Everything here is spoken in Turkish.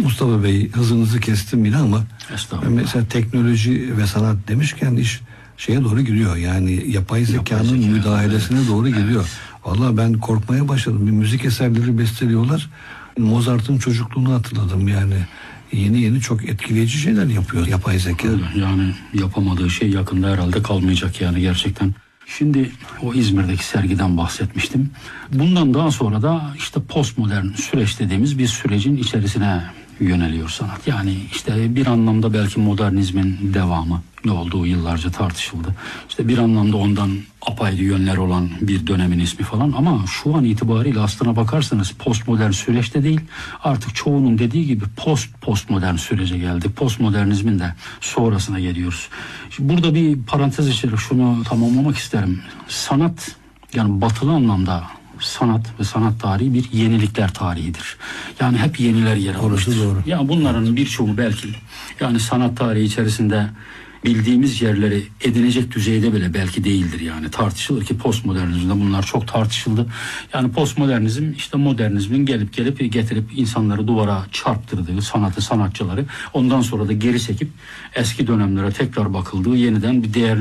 Mustafa Bey, hızınızı kestim yine ama mesela teknoloji ve sanat demişken iş şeye doğru gidiyor. Yani yapay zekanın müdahalesine doğru gidiyor. Vallahi ben korkmaya başladım. Bir müzik eserleri besteliyorlar. Mozart'ın çocukluğunu hatırladım yani. Yeni çok etkileyici şeyler yapıyor yapay zeka. Yani yapamadığı şey yakında herhalde kalmayacak yani gerçekten. Şimdi o İzmir'deki sergiden bahsetmiştim. Bundan daha sonra da işte postmodern süreç dediğimiz bir sürecin içerisine yöneliyor sanat. Yani işte bir anlamda belki modernizmin devamı ne olduğu yıllarca tartışıldı. İşte bir anlamda ondan apayrı yönler olan bir dönemin ismi falan, ama şu an itibariyle aslına bakarsanız postmodern süreçte değil, artık çoğunun dediği gibi postmodern sürece geldik. Postmodernizmin de sonrasına geliyoruz. Şimdi burada bir parantez içeri şunu tamamlamak isterim. Sanat, yani batılı anlamda sanat ve sanat tarihi bir yenilikler tarihidir. Yani hep yeniler yer almıştır. Yani bunların birçoğu belki yani sanat tarihi içerisinde bildiğimiz yerleri edinecek düzeyde bile belki değildir yani. Tartışılır ki postmodernizmde bunlar çok tartışıldı. Yani postmodernizm işte modernizmin gelip getirip insanları duvara çarptırdığı sanatı, sanatçıları, ondan sonra da geri çekip eski dönemlere tekrar bakıldığı, yeniden bir değerli